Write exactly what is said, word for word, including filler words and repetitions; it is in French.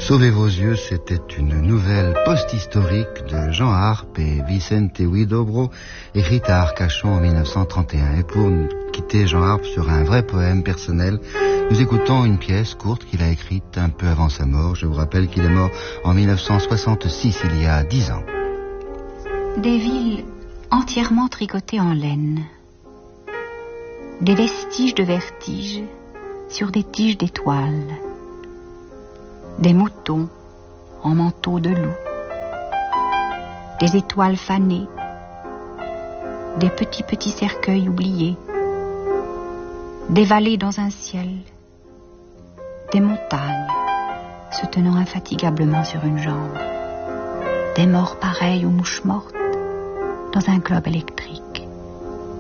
Sauvez vos yeux, c'était une nouvelle post-historique de Jean Arp et Vicente Huidobro, écrite à Arcachon en mille neuf cent trente et un. Et pour quitter Jean Arp sur un vrai poème personnel, nous écoutons une pièce courte qu'il a écrite un peu avant sa mort. Je vous rappelle qu'il est mort en mille neuf cent soixante-six, il y a dix ans. Des villes entièrement tricotées en laine. Des vestiges de vertige sur des tiges d'étoiles. Des moutons en manteau de loup, des étoiles fanées, des petits petits cercueils oubliés, des vallées dans un ciel, des montagnes se tenant infatigablement sur une jambe, des morts pareils aux mouches mortes dans un globe électrique.